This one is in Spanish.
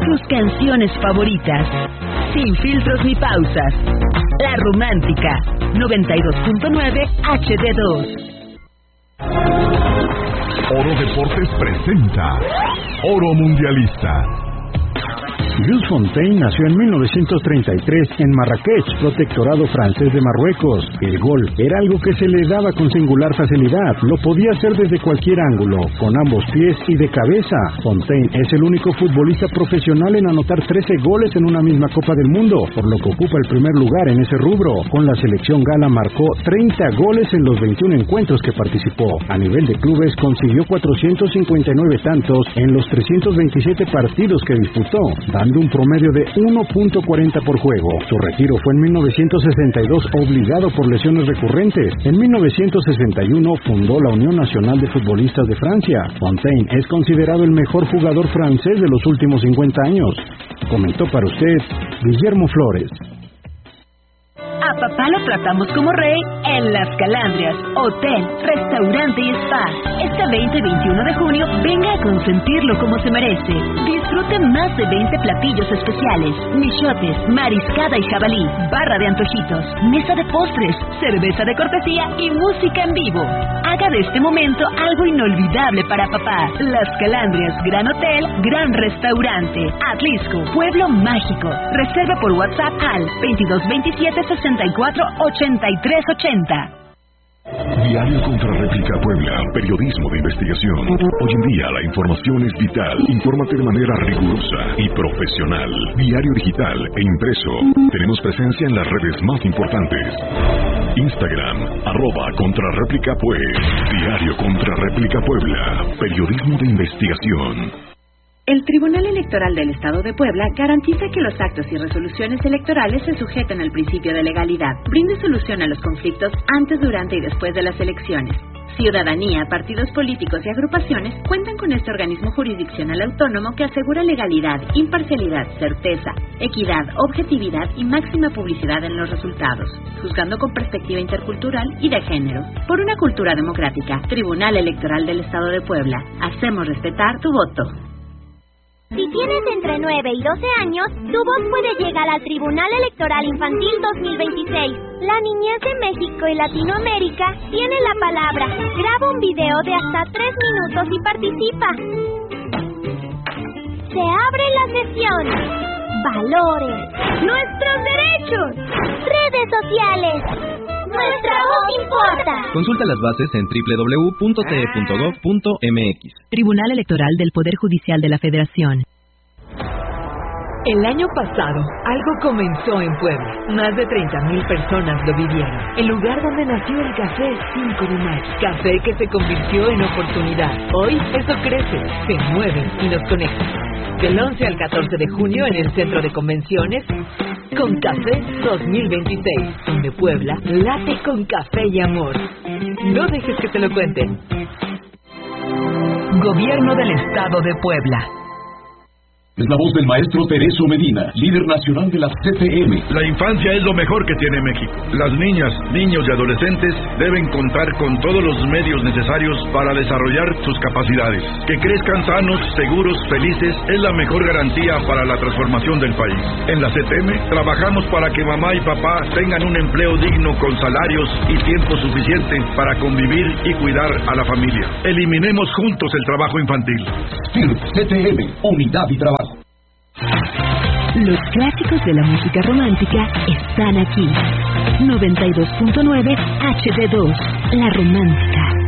tus canciones favoritas, sin filtros ni pausas. La Romántica, 92.9 HD2. Oro Deportes presenta Oro Mundialista. Jules Fontaine nació en 1933 en Marrakech, protectorado francés de Marruecos. El gol era algo que se le daba con singular facilidad. Lo podía hacer desde cualquier ángulo, con ambos pies y de cabeza. Fontaine es el único futbolista profesional en anotar 13 goles en una misma Copa del Mundo, por lo que ocupa el primer lugar en ese rubro. Con la selección gala marcó 30 goles en los 21 encuentros que participó. A nivel de clubes consiguió 459 tantos en los 327 partidos que disputó, dando un promedio de 1.40 por juego. Su retiro fue en 1962, obligado por lesiones recurrentes. En 1961 fundó la Unión Nacional de Futbolistas de Francia. Fontaine es considerado el mejor jugador francés de los últimos 50 años. Comentó para usted Guillermo Flores. A papá lo tratamos como rey en Las Calandrias, hotel, restaurante y spa. Este 20 y 21 de junio, venga a consentirlo como se merece. Disfrute más de 20 platillos especiales, michotes, mariscada y jabalí, barra de antojitos, mesa de postres, cerveza de cortesía y música en vivo. Haga de este momento algo inolvidable para papá. Las Calandrias, gran hotel, gran restaurante. Atlisco, pueblo mágico. Reserva por WhatsApp al 2227 64 83 80. Diario Contra Réplica Puebla, periodismo de investigación. Hoy en día la información es vital. Infórmate de manera rigurosa y profesional. Diario digital e impreso. Tenemos presencia en las redes más importantes. Instagram, @contrarréplica.pue. Diario Contra Réplica Puebla, periodismo de investigación. El Tribunal Electoral del Estado de Puebla garantiza que los actos y resoluciones electorales se sujeten al principio de legalidad. Brinde solución a los conflictos antes, durante y después de las elecciones. Ciudadanía, partidos políticos y agrupaciones cuentan con este organismo jurisdiccional autónomo que asegura legalidad, imparcialidad, certeza, equidad, objetividad y máxima publicidad en los resultados, juzgando con perspectiva intercultural y de género. Por una cultura democrática, Tribunal Electoral del Estado de Puebla. Hacemos respetar tu voto. Si tienes entre 9 y 12 años, tu voz puede llegar al Tribunal Electoral Infantil 2026. La niñez de México y Latinoamérica tiene la palabra. Graba un video de hasta 3 minutos y participa. Se abre la sesión. Valores. Nuestros derechos. Redes sociales. Nuestra voz importa. Consulta las bases en www.te.gov.mx. Tribunal Electoral del Poder Judicial de la Federación. El año pasado, algo comenzó en Puebla. Más de 30,000 personas lo vivieron. El lugar donde nació el café 5 de mayo. Café que se convirtió en oportunidad. Hoy eso crece, se mueve y nos conecta. Del 11 al 14 de junio en el Centro de Convenciones, Con Café 2026, donde Puebla late con café y amor. No dejes que te lo cuenten. Gobierno del Estado de Puebla. Es la voz del maestro Tereso Medina, líder nacional de la CTM. La infancia es lo mejor que tiene México. Las niñas, niños y adolescentes deben contar con todos los medios necesarios para desarrollar sus capacidades. Que crezcan sanos, seguros, felices es la mejor garantía para la transformación del país. En la CTM trabajamos para que mamá y papá tengan un empleo digno con salarios y tiempo suficiente para convivir y cuidar a la familia. Eliminemos juntos el trabajo infantil. CTM, unidad y trabajo. Los clásicos de la música romántica están aquí. 92.9 HD2, La Romántica.